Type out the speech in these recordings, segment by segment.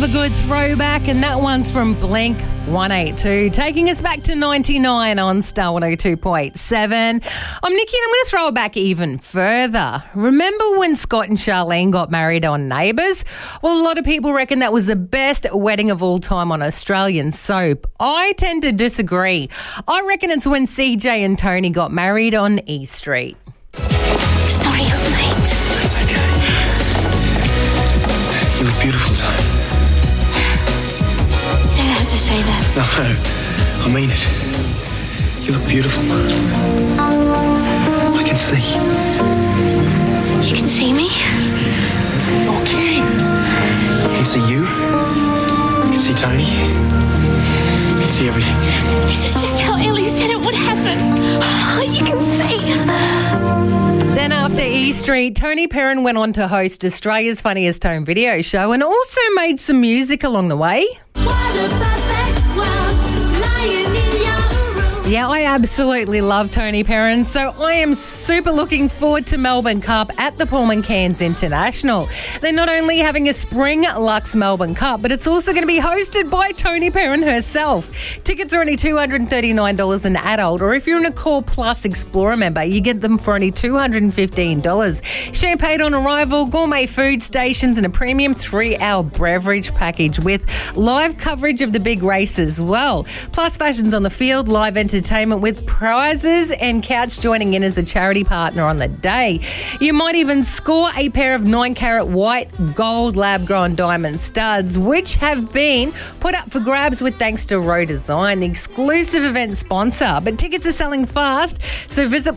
love a good throwback, and that one's from Blink 182, taking us back to 99 on Star 102.7. I'm Nikki, and I'm going to throw it back even further. Remember when Scott and Charlene got married on Neighbours? Well, a lot of people reckon that was the best wedding of all time on Australian soap. I tend to disagree. I reckon it's when CJ and Tony got married on E Street. Sorry I'm late. That's okay. You look beautiful, Tony. You don't have to say that. No, I mean it. You look beautiful. I can see. You can see me? You're kidding. I can see you. I can see Tony. I can see everything. This is just how Ellie said it would happen. You can see. Then after E Street, Tony Perrin went on to host Australia's Funniest Home Video Show and also made some music along the way. Yeah, I absolutely love Tony Perrin, so I am super looking forward to Melbourne Cup at the Pullman Cairns International. They're not only having a Spring Lux Melbourne Cup, but it's also going to be hosted by Tony Perrin herself. Tickets are only $239 an adult, or if you're an Accor Plus Explorer member, you get them for only $215. Champagne on arrival, gourmet food stations, and a premium 3-hour beverage package with live coverage of the big race as well. Plus fashions on the field, live entertainment with prizes, and Couch joining in as a charity partner on the day. You might even score a pair of 9-carat white gold lab-grown diamond studs, which have been put up for grabs with thanks to Row Design, the exclusive event sponsor. But tickets are selling fast, so visit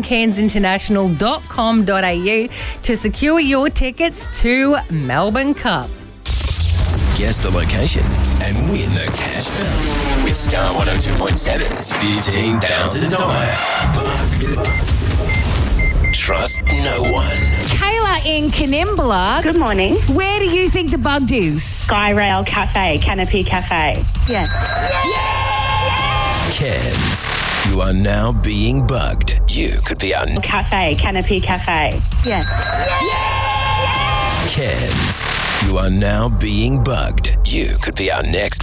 pullmancairnsinternational.com.au to secure your tickets to Melbourne Cup. Guess the location and win the cash belly with Star 102.7's $15,000 bug. Trust no one. Kayla in Canimbla. Good morning. Where do you think the bug is? Sky Rail Cafe, Canopy Cafe. Yes. Cairns, you are now being bugged. You could be our Cafe, Canopy Cafe. Yes. Cairns, you are now being bugged. You could be our next